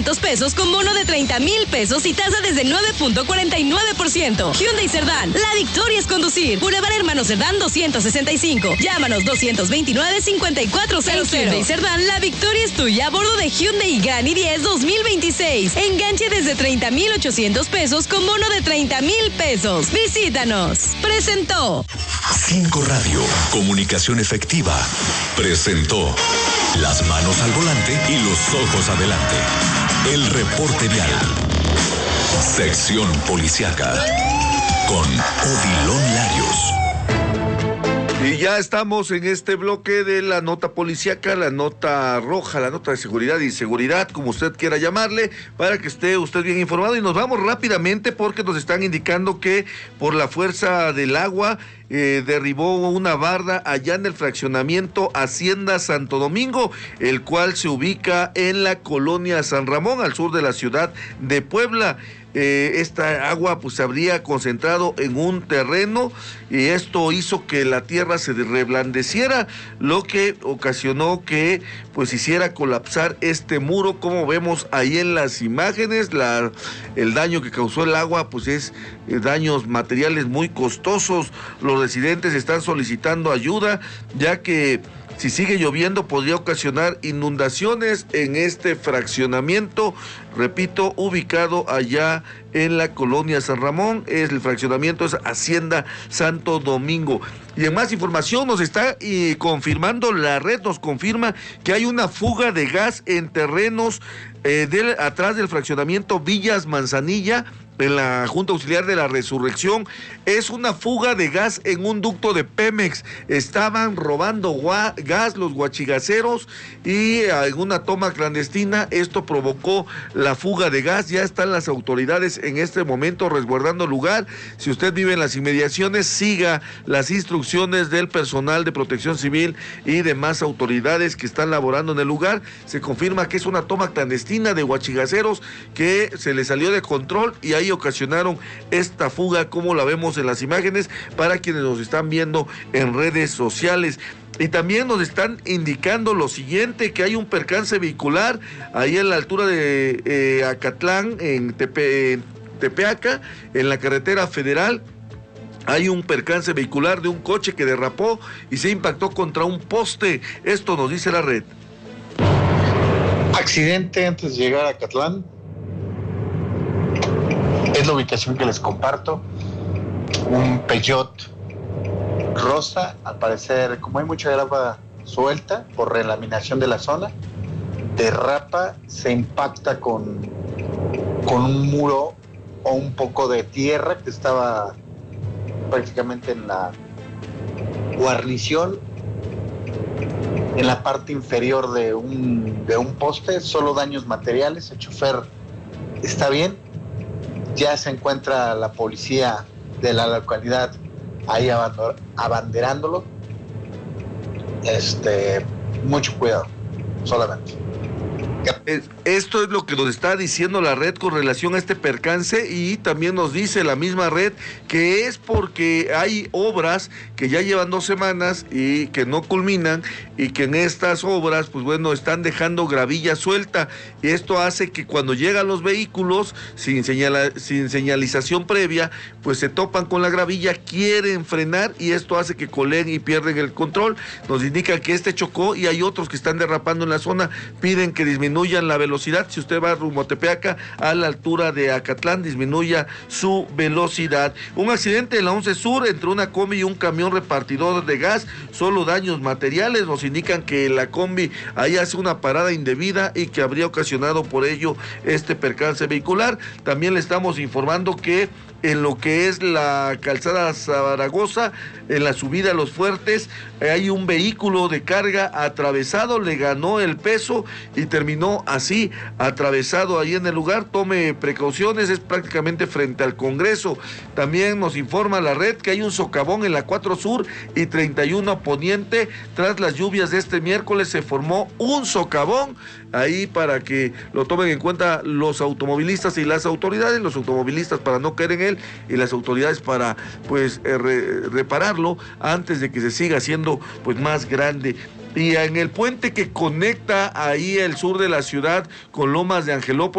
200 pesos con bono de 30,000 pesos y tasa desde 9.49%. Hyundai Cerdán, la victoria es conducir. Boulevard Hermano Cerdán 265. Llámanos 229-5400. Hyundai Cerdán, la victoria es tuya a bordo de Hyundai Gani 10 2026. Enganche desde 30,800 pesos con bono de 30,000 pesos. Visítanos. Presentó 5 Radio, comunicación efectiva, presentó las manos al volante y los ojos adelante. El reporte vial. Sección policíaca con Odilon Larios. Y ya estamos en este bloque de la nota policíaca, la nota roja, la nota de seguridad y seguridad, como usted quiera llamarle, para que esté usted bien informado. Y nos vamos rápidamente porque nos están indicando que por la fuerza del agua derribó una barda allá en el fraccionamiento Hacienda Santo Domingo, el cual se ubica en la colonia San Ramón, al sur de la ciudad de Puebla. Esta agua pues se habría concentrado en un terreno y esto hizo que la tierra se reblandeciera, lo que ocasionó que pues hiciera colapsar este muro, como vemos ahí en las imágenes. El daño que causó el agua pues es daños materiales muy costosos. Los residentes están solicitando ayuda, ya que si sigue lloviendo podría ocasionar inundaciones en este fraccionamiento, repito, ubicado allá en la colonia San Ramón. El fraccionamiento es Hacienda Santo Domingo. Y en más información nos está confirmando la red, nos confirma que hay una fuga de gas en terrenos atrás del fraccionamiento Villas Manzanilla, en la Junta Auxiliar de la Resurrección. Es una fuga de gas en un ducto de Pemex. Estaban robando gas los guachigaceros y en una toma clandestina esto provocó la fuga de gas. Ya están las autoridades en este momento resguardando el lugar. Si usted vive en las inmediaciones, siga las instrucciones del personal de Protección Civil y demás autoridades que están laborando en el lugar. Se confirma que es una toma clandestina de guachigaceros que se les salió de control y ahí ocasionaron esta fuga, como la vemos en las imágenes para quienes nos están viendo en redes sociales. Y también nos están indicando lo siguiente, que hay un percance vehicular ahí en la altura de Acatlán, en Tepeaca, en la carretera federal. Hay un percance vehicular de un coche que derrapó y se impactó contra un poste. Esto nos dice la red. Accidente antes de llegar a Acatlán. Es la ubicación que les comparto. Un Peugeot rosa, al parecer, como hay mucha grava suelta por relaminación de la zona, derrapa, se impacta con un muro o un poco de tierra que estaba prácticamente en la guarnición, en la parte inferior de un poste. Solo daños materiales. El chofer está bien. Ya se encuentra la policía de la localidad ahí abanderándolo. Mucho cuidado, solamente. Esto es lo que nos está diciendo la red con relación a este percance, y también nos dice la misma red que es porque hay obras que ya llevan 2 semanas y que no culminan, y que en estas obras pues bueno están dejando gravilla suelta, y esto hace que cuando llegan los vehículos sin señalización previa pues se topan con la gravilla, quieren frenar y esto hace que coleen y pierden el control. Nos indica que chocó y hay otros que están derrapando en la zona, piden que disminuyan la velocidad. Si usted va rumbo a Tepeaca, a la altura de Acatlán, disminuya su velocidad. Un accidente en la 11 Sur entre una combi y un camión repartidor de gas, solo daños materiales. Nos indican que la combi ahí hace una parada indebida y que habría ocasionado por ello este percance vehicular. También le estamos informando que en lo que es la calzada Zaragoza, en la subida a Los Fuertes, hay un vehículo de carga atravesado, le ganó el peso y terminó así atravesado ahí en el lugar. Tome precauciones, es prácticamente frente al Congreso. También nos informa la red que hay un socavón en la 4 Sur y 31 Poniente. Tras las lluvias de este miércoles se formó un socavón ahí para que lo tomen en cuenta los automovilistas y las autoridades. Los automovilistas para no caer en él y las autoridades para pues repararlo antes de que se siga haciendo pues más grande. Y en el puente que conecta ahí el sur de la ciudad con Lomas de Angelópolis,